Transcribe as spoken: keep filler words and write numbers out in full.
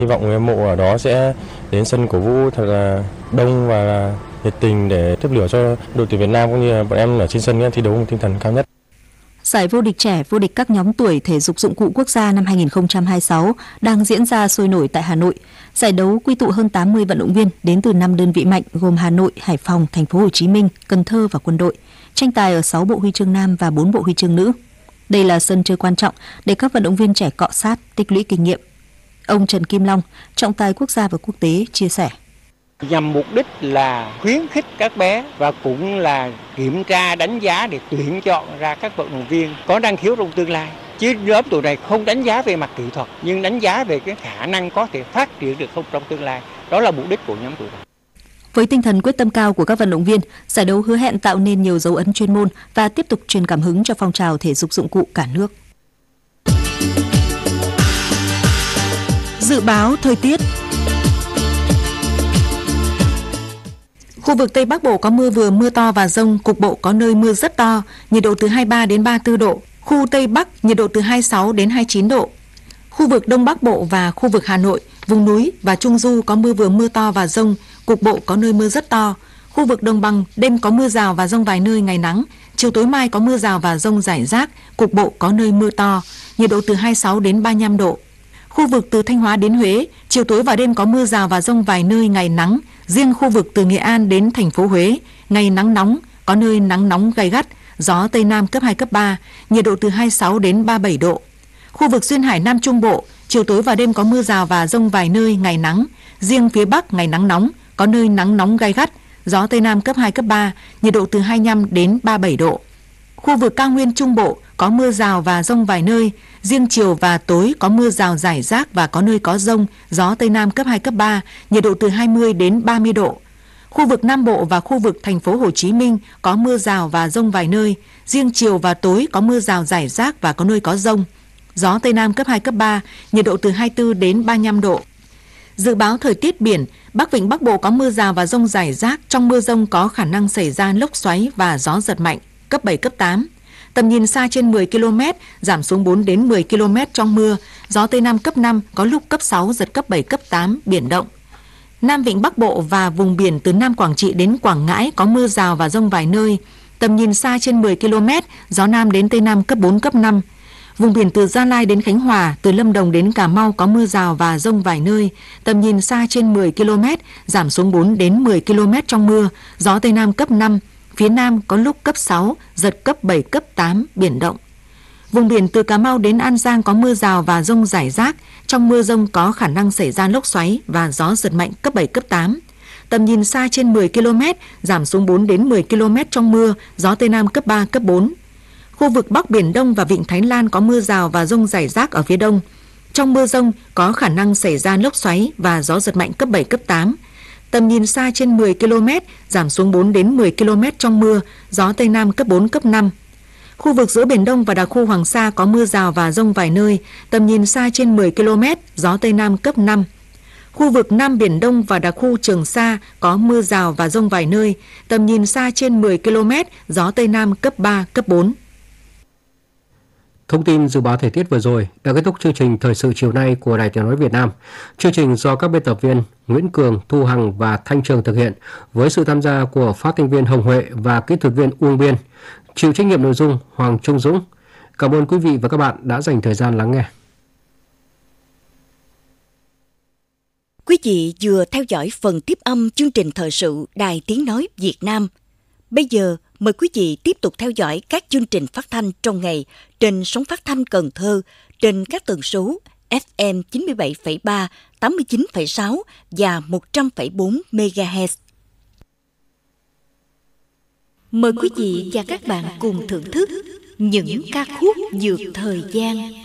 Hy vọng người hâm mộ ở đó sẽ đến sân cổ vũ thật là đông và nhiệt tình để tiếp lửa cho đội tuyển Việt Nam cũng như là bọn em ở trên sân thi đấu với tinh thần cao nhất. Giải vô địch trẻ, vô địch các nhóm tuổi thể dục dụng cụ quốc gia năm hai không hai sáu đang diễn ra sôi nổi tại Hà Nội. Giải đấu quy tụ hơn tám mươi vận động viên đến từ năm đơn vị mạnh gồm Hà Nội, Hải Phòng, Thành phố Hồ Chí Minh, Cần Thơ và Quân đội. Tranh tài ở sáu bộ huy chương nam và bốn bộ huy chương nữ. Đây là sân chơi quan trọng để các vận động viên trẻ cọ sát, tích lũy kinh nghiệm. Ông Trần Kim Long, trọng tài quốc gia và quốc tế chia sẻ. Nhằm mục đích là khuyến khích các bé và cũng là kiểm tra đánh giá để tuyển chọn ra các vận động viên có năng khiếu trong tương lai. Chứ nhóm tuổi này không đánh giá về mặt kỹ thuật nhưng đánh giá về cái khả năng có thể phát triển được không trong tương lai. Đó là mục đích của nhóm tuổi này. Với tinh thần quyết tâm cao của các vận động viên, giải đấu hứa hẹn tạo nên nhiều dấu ấn chuyên môn và tiếp tục truyền cảm hứng cho phong trào thể dục dụng cụ cả nước. Dự báo thời tiết. Khu vực Tây Bắc Bộ có mưa vừa mưa to và dông, cục bộ có nơi mưa rất to, nhiệt độ từ hai mươi ba đến ba mươi tư độ. Khu Tây Bắc nhiệt độ từ hai mươi sáu đến hai mươi chín độ. Khu vực Đông Bắc Bộ và khu vực Hà Nội, vùng núi và Trung Du có mưa vừa mưa to và dông, cục bộ có nơi mưa rất to. Khu vực Đồng bằng đêm có mưa rào và dông vài nơi, ngày nắng, chiều tối mai có mưa rào và dông rải rác, cục bộ có nơi mưa to, nhiệt độ từ hai mươi sáu đến ba mươi lăm độ. Khu vực từ Thanh Hóa đến Huế, chiều tối và đêm có mưa rào và dông vài nơi, ngày nắng. Riêng khu vực từ Nghệ An đến thành phố Huế, ngày nắng nóng, có nơi nắng nóng gay gắt, gió Tây Nam cấp hai, cấp ba, nhiệt độ từ hai mươi sáu đến ba mươi bảy độ. Khu vực Duyên Hải Nam Trung Bộ, chiều tối và đêm có mưa rào và dông vài nơi, ngày nắng. Riêng phía Bắc ngày nắng nóng, có nơi nắng nóng gay gắt, gió Tây Nam cấp hai, cấp ba, nhiệt độ từ hai mươi lăm đến ba mươi bảy độ. Khu vực Cao Nguyên Trung Bộ có mưa rào và dông vài nơi, riêng chiều và tối có mưa rào rải rác và có nơi có dông, gió Tây Nam cấp hai, cấp ba, nhiệt độ từ hai mươi đến ba mươi độ. Khu vực Nam Bộ và khu vực thành phố Hồ Chí Minh có mưa rào và dông vài nơi, riêng chiều và tối có mưa rào rải rác và có nơi có dông, gió Tây Nam cấp hai, cấp ba, nhiệt độ từ hai mươi tư đến ba mươi lăm độ. Dự báo thời tiết biển, Bắc Vịnh Bắc Bộ có mưa rào và dông rải rác, trong mưa dông có khả năng xảy ra lốc xoáy và gió giật mạnh, cấp bảy, cấp tám. Tầm nhìn xa trên mười ki lô mét, giảm xuống bốn đến mười ki lô mét trong mưa, gió Tây Nam cấp năm, có lúc cấp sáu, giật cấp bảy, cấp tám, biển động. Nam Vịnh Bắc Bộ và vùng biển từ Nam Quảng Trị đến Quảng Ngãi có mưa rào và dông vài nơi, tầm nhìn xa trên mười ki lô mét, gió Nam đến Tây Nam cấp bốn, cấp năm. Vùng biển từ Gia Lai đến Khánh Hòa, từ Lâm Đồng đến Cà Mau có mưa rào và dông vài nơi, tầm nhìn xa trên mười ki lô mét, giảm xuống bốn đến mười ki lô mét trong mưa, gió Tây Nam cấp năm, phía Nam có lúc cấp sáu, giật cấp bảy, cấp tám, biển động. Vùng biển từ Cà Mau đến An Giang có mưa rào và dông rải rác, trong mưa dông có khả năng xảy ra lốc xoáy và gió giật mạnh cấp bảy, cấp tám. Tầm nhìn xa trên mười ki lô mét, giảm xuống bốn đến mười ki lô mét trong mưa, gió Tây Nam cấp ba, cấp bốn. Khu vực Bắc Biển Đông và Vịnh Thái Lan có mưa rào và dông rải rác ở phía đông. Trong mưa dông có khả năng xảy ra lốc xoáy và gió giật mạnh cấp bảy, cấp tám. Tầm nhìn xa trên mười ki lô mét, giảm xuống bốn đến mười ki lô mét trong mưa, gió Tây Nam cấp bốn, cấp năm. Khu vực giữa Biển Đông và đặc khu Hoàng Sa có mưa rào và dông vài nơi, tầm nhìn xa trên mười ki lô mét, gió Tây Nam cấp năm. Khu vực Nam Biển Đông và đặc khu Trường Sa có mưa rào và dông vài nơi, tầm nhìn xa trên mười ki lô mét, gió Tây Nam cấp ba, cấp bốn. Thông tin dự báo thời tiết vừa rồi đã kết thúc chương trình Thời sự chiều nay của Đài Tiếng nói Việt Nam. Chương trình do các biên tập viên Nguyễn Cường, Thu Hằng và Thanh Trường thực hiện với sự tham gia của phát thanh viên Hồng Huệ và kỹ thuật viên Uông Biên. Chịu trách nhiệm nội dung Hoàng Trung Dũng. Cảm ơn quý vị và các bạn đã dành thời gian lắng nghe. Quý vị vừa theo dõi phần tiếp âm chương trình thời sự Đài Tiếng nói Việt Nam. Bây giờ mời quý vị tiếp tục theo dõi các chương trình phát thanh trong ngày trên sóng phát thanh Cần Thơ trên các tần số ép em chín mươi bảy phẩy ba, tám mươi chín phẩy sáu và một trăm phẩy bốn mê ga héc. Mời quý vị và các bạn cùng thưởng thức những ca khúc vượt thời gian.